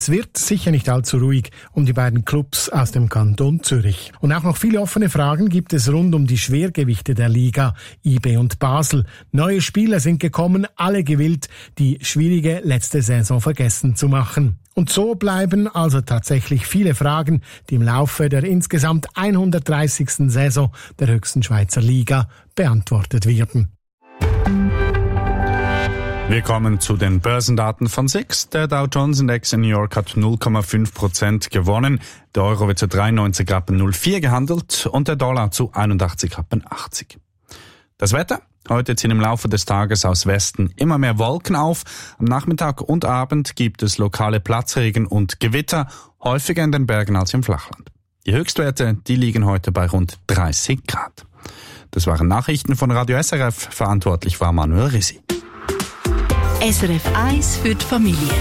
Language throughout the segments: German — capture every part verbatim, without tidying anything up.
Es wird sicher nicht allzu ruhig um die beiden Clubs aus dem Kanton Zürich. Und auch noch viele offene Fragen gibt es rund um die Schwergewichte der Liga, I B und Basel. Neue Spieler sind gekommen, alle gewillt, die schwierige letzte Saison vergessen zu machen. Und so bleiben also tatsächlich viele Fragen, die im Laufe der insgesamt hundertdreißigsten Saison der höchsten Schweizer Liga beantwortet werden. Wir kommen zu den Börsendaten von S I X. Der Dow Jones Index in New York hat null Komma fünf Prozent gewonnen. Der Euro wird zu dreiundneunzig Komma null vier gehandelt und der Dollar zu einundachtzig Komma achtzig. Das Wetter? Heute ziehen im Laufe des Tages aus Westen immer mehr Wolken auf. Am Nachmittag und Abend gibt es lokale Platzregen und Gewitter, häufiger in den Bergen als im Flachland. Die Höchstwerte, die liegen heute bei rund dreißig Grad. Das waren Nachrichten von Radio S R F. Verantwortlich war Manuel Risi. S R F eins für die Familie.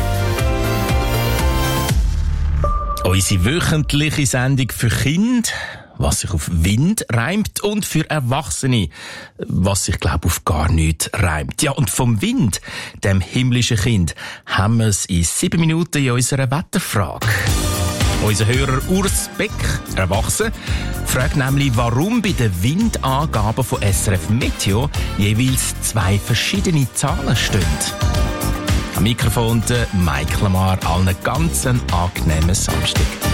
Unsere wöchentliche Sendung für Kinder, was sich auf Wind reimt, und für Erwachsene, was sich, glaube ich, auf gar nichts reimt. Ja, und vom Wind, dem himmlischen Kind, haben wir es in sieben Minuten in unserer Wetterfrage. Unser Hörer Urs Beck, erwachsen, fragt nämlich, warum bei den Windangaben von S R F Meteo jeweils zwei verschiedene Zahlen stehen. Am Mikrofon der Mike Lamar, allen ganz angenehmen Samstag.